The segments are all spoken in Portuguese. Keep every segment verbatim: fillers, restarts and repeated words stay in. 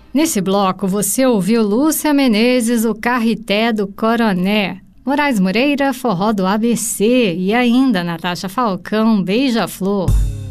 Nesse bloco, você ouviu Lúcia Menezes, o Carreté do Coroné, Moraes Moreira, Forró do A B C e ainda Natasha Falcão, Beija-Flor.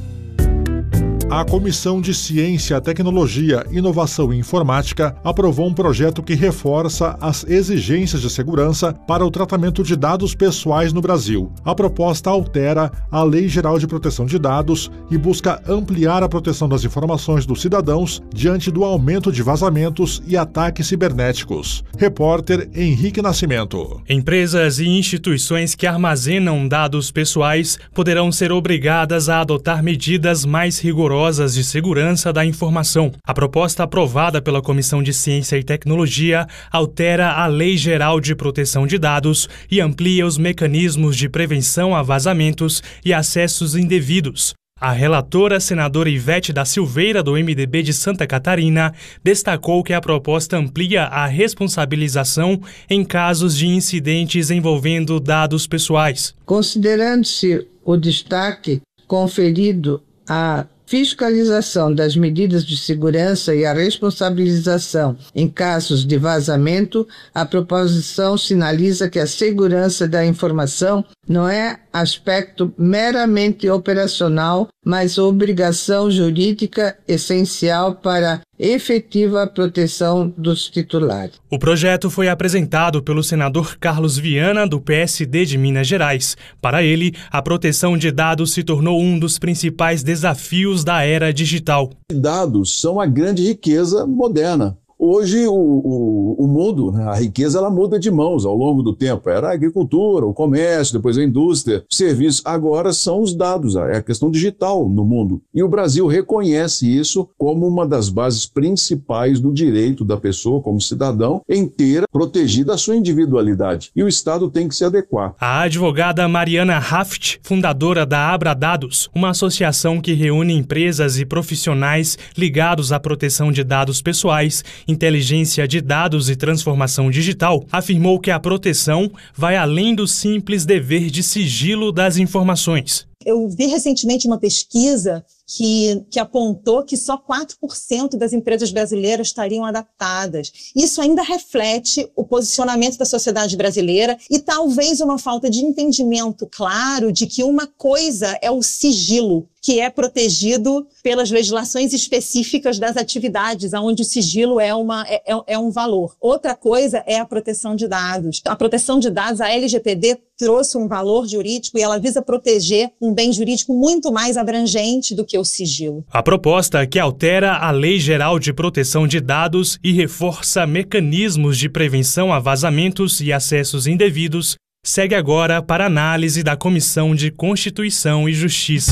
A Comissão de Ciência, Tecnologia, Inovação e Informática aprovou um projeto que reforça as exigências de segurança para o tratamento de dados pessoais no Brasil. A proposta altera a Lei Geral de Proteção de Dados e busca ampliar a proteção das informações dos cidadãos diante do aumento de vazamentos e ataques cibernéticos. Repórter Henrique Nascimento. Empresas e instituições que armazenam dados pessoais poderão ser obrigadas a adotar medidas mais rigorosas de segurança da informação. A proposta aprovada pela Comissão de Ciência e Tecnologia altera a Lei Geral de Proteção de Dados e amplia os mecanismos de prevenção a vazamentos e acessos indevidos. A relatora, senadora Ivete da Silveira, do M D B de Santa Catarina, destacou que a proposta amplia a responsabilização em casos de incidentes envolvendo dados pessoais. Considerando-se o destaque conferido à fiscalização das medidas de segurança e a responsabilização em casos de vazamento, a proposição sinaliza que a segurança da informação não é aspecto meramente operacional, mas obrigação jurídica essencial para a efetiva proteção dos titulares. O projeto foi apresentado pelo senador Carlos Viana, do P S D de Minas Gerais. Para ele, a proteção de dados se tornou um dos principais desafios da era digital. Dados são a grande riqueza moderna. Hoje o, o, o mundo, a riqueza, ela muda de mãos ao longo do tempo. Era a agricultura, o comércio, depois a indústria, o serviço. Agora são os dados, é a questão digital no mundo. E o Brasil reconhece isso como uma das bases principais do direito da pessoa, como cidadão, em ter protegida a sua individualidade. E o Estado tem que se adequar. A advogada Mariana Haft, fundadora da Abradados, uma associação que reúne empresas e profissionais ligados à proteção de dados pessoais, inteligência de dados e transformação digital, afirmou que a proteção vai além do simples dever de sigilo das informações. Eu vi recentemente uma pesquisa que, que apontou que só quatro por cento das empresas brasileiras estariam adaptadas. Isso ainda reflete o posicionamento da sociedade brasileira e talvez uma falta de entendimento claro de que uma coisa é o sigilo, que é protegido pelas legislações específicas das atividades, onde o sigilo é, uma, é, é um valor. Outra coisa é a proteção de dados. A proteção de dados, a L G P D trouxe um valor jurídico e ela visa proteger um bem jurídico muito mais abrangente do que o sigilo. A proposta que altera a Lei Geral de Proteção de Dados e reforça mecanismos de prevenção a vazamentos e acessos indevidos segue agora para análise da Comissão de Constituição e Justiça.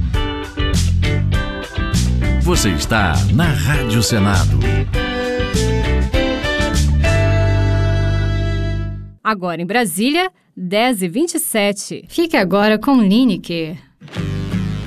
Você está na Rádio Senado. Agora em Brasília, dez e vinte e sete. Fique agora com Lineker.